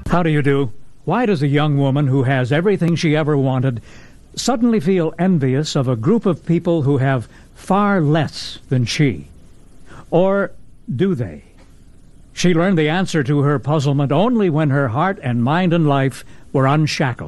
How do you do? Why does a young woman who has everything she ever wanted suddenly feel envious of a group of people who have far less than she? Or do they? She learned the answer to her puzzlement only when her heart and mind and life were unshackled.